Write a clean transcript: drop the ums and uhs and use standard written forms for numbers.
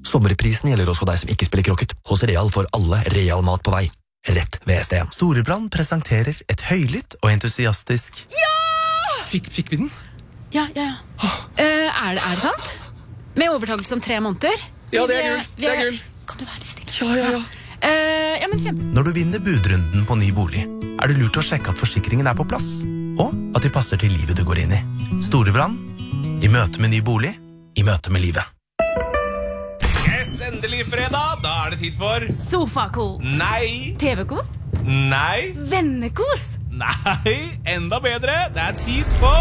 Sommerprisen gjelder også deg som ikke spiller krokket. Hos Real får alle Real mat på vei. Rett ved STN. Storebrand presenterer et høylytt og entusiastisk Fikk vi den? Ja. Er det sant? Med overtakelse om 3 måneder? Ja, det er gull. Kan du være litt stille? Ja. Ja, men kjempe. Når du vinner budrunden på ny bolig, er det lurt å sjekke at forsikringen er på plass, og at de passer til livet du går inn i. Storebrand, i møte med ny bolig, i møte med livet. Yes, endelig fredag. Da er det tid for Sofakos. Nei. TV-kos. Nei. Vennekos. Nei. Enda bedre. Det er tid for